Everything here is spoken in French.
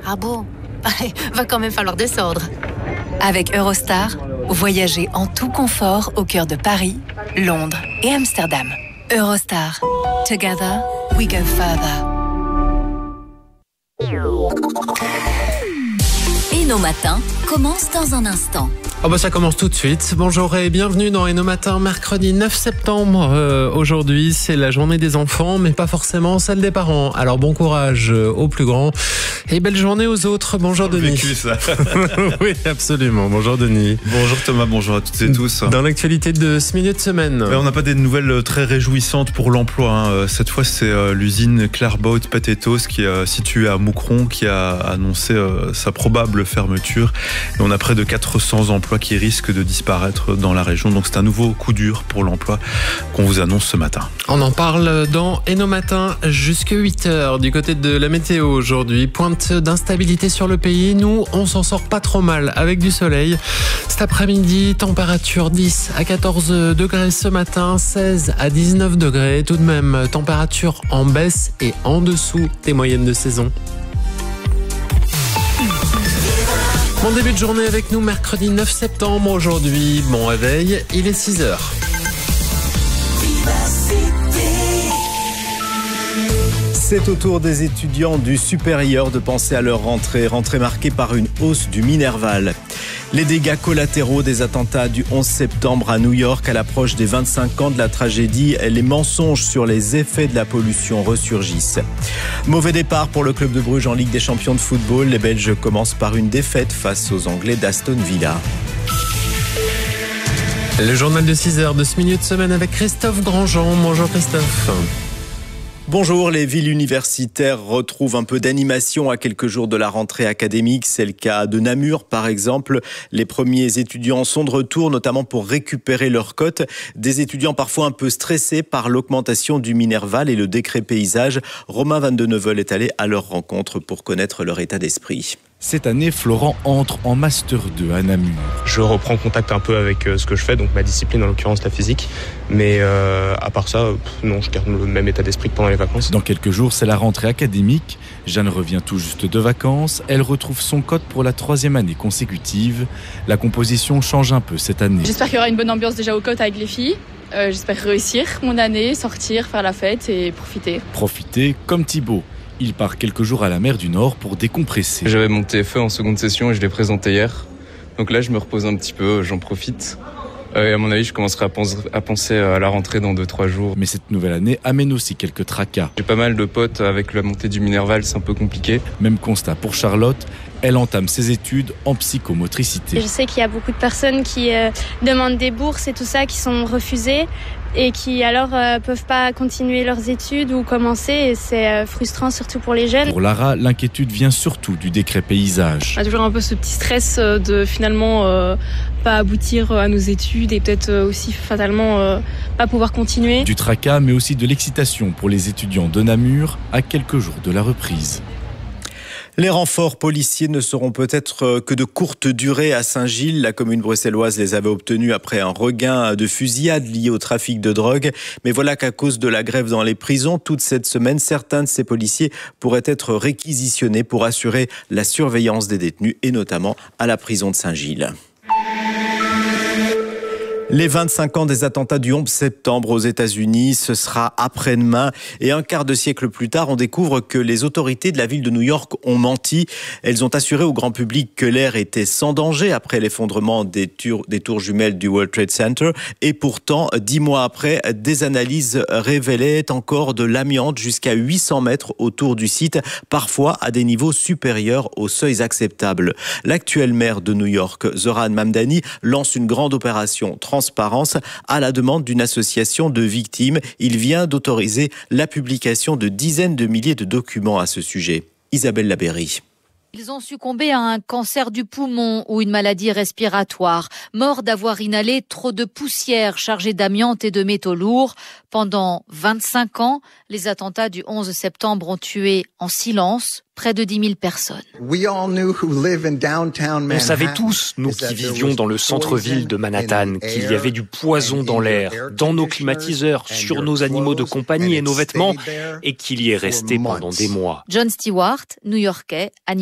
Ah bon? Va quand même falloir descendre. Avec Eurostar, voyagez en tout confort au cœur de Paris, Londres et Amsterdam. Eurostar. Together, we go further. Et nos matins commencent dans un instant. Ça commence tout de suite. Bonjour et bienvenue dans Nos Matins, mercredi 9 septembre. Aujourd'hui, c'est la journée des enfants, mais pas forcément celle des parents. Alors bon courage aux plus grands et belle journée aux autres. Bonjour Denis. Vécu, ça. Oui, absolument. Bonjour Denis. Bonjour Thomas, bonjour à toutes et tous. Dans l'actualité de ce milieu de semaine. On n'a pas des nouvelles très réjouissantes pour l'emploi. Cette fois, c'est l'usine Clareboat Potatoes qui est située à Moucron qui a annoncé sa probable fermeture. Et on a près de 400 emplois qui risquent de disparaître dans la région. Donc c'est un nouveau coup dur pour l'emploi qu'on vous annonce ce matin. On en parle dans Nos Matins jusqu'à 8h. Du côté de la météo aujourd'hui, pointe d'instabilité sur le pays. Nous, on s'en sort pas trop mal avec du soleil. Cet après-midi, température 10 à 14 degrés ce matin, 16 à 19 degrés. Tout de même, température en baisse et en dessous des moyennes de saison. Bon début de journée avec nous, mercredi 9 septembre aujourd'hui. Bon réveil, il est 6h. C'est au tour des étudiants du supérieur de penser à leur rentrée marquée par une hausse du Minerval. Les dégâts collatéraux des attentats du 11 septembre à New York à l'approche des 25 ans de la tragédie, les mensonges sur les effets de la pollution ressurgissent. Mauvais départ pour le club de Bruges en Ligue des champions de football. Les Belges commencent par une défaite face aux Anglais d'Aston Villa. Le journal de 6h de ce milieu de semaine avec Christophe Grandjean. Bonjour Christophe. Bonjour, les villes universitaires retrouvent un peu d'animation à quelques jours de la rentrée académique. C'est le cas de Namur, par exemple. Les premiers étudiants sont de retour, notamment pour récupérer leurs cotes. Des étudiants parfois un peu stressés par l'augmentation du Minerval et le décret paysage. Romain Van de Neuvel est allé à leur rencontre pour connaître leur état d'esprit. Cette année, Florent entre en Master 2 à Namur. Je reprends contact un peu avec ce que je fais, donc ma discipline, en l'occurrence la physique. Mais à part ça, non, je garde le même état d'esprit que pendant les vacances. Dans quelques jours, c'est la rentrée académique. Jeanne revient tout juste de vacances. Elle retrouve son code pour la 3e année consécutive. La composition change un peu cette année. J'espère qu'il y aura une bonne ambiance déjà au code avec les filles. J'espère réussir mon année, sortir, faire la fête et profiter. Profiter comme Thibaut. Il part quelques jours à la mer du Nord pour décompresser. J'avais mon TFE en seconde session et je l'ai présenté hier. Donc là, je me repose un petit peu, j'en profite. Et à mon avis, je commencerai à penser à la rentrée dans 2-3 jours. Mais cette nouvelle année amène aussi quelques tracas. J'ai pas mal de potes avec la montée du Minerval, c'est un peu compliqué. Même constat pour Charlotte. Elle entame ses études en psychomotricité. Je sais qu'il y a beaucoup de personnes qui demandent des bourses et tout ça, qui sont refusées et qui alors peuvent pas continuer leurs études ou commencer. Et c'est frustrant, surtout pour les jeunes. Pour Lara, l'inquiétude vient surtout du décret paysage. On a toujours un peu ce petit stress de finalement pas aboutir à nos études et peut-être aussi fatalement pas pouvoir continuer. Du tracas, mais aussi de l'excitation pour les étudiants de Namur à quelques jours de la reprise. Les renforts policiers ne seront peut-être que de courte durée à Saint-Gilles. La commune bruxelloise les avait obtenus après un regain de fusillades liées au trafic de drogue. Mais voilà qu'à cause de la grève dans les prisons, toute cette semaine, certains de ces policiers pourraient être réquisitionnés pour assurer la surveillance des détenus et notamment à la prison de Saint-Gilles. Les 25 ans des attentats du 11 septembre aux États-Unis, ce sera après-demain. Et un quart de siècle plus tard, on découvre que les autorités de la ville de New York ont menti. Elles ont assuré au grand public que l'air était sans danger après l'effondrement des tours jumelles du World Trade Center. Et pourtant, 10 mois après, des analyses révélaient encore de l'amiante jusqu'à 800 mètres autour du site, parfois à des niveaux supérieurs aux seuils acceptables. L'actuel maire de New York, Zoran Mamdani, lance une grande opération transparence à la demande d'une association de victimes. Il vient d'autoriser la publication de dizaines de milliers de documents à ce sujet. Isabelle Labéry. Ils ont succombé à un cancer du poumon ou une maladie respiratoire, morts d'avoir inhalé trop de poussière chargée d'amiante et de métaux lourds. Pendant 25 ans, les attentats du 11 septembre ont tué en silence près de 10 000 personnes. On savait tous, nous qui vivions dans le centre-ville de Manhattan, qu'il y avait du poison dans l'air, dans nos climatiseurs, sur nos animaux de compagnie et nos vêtements, et qu'il y est resté pendant des mois. Jon Stewart, New-Yorkais,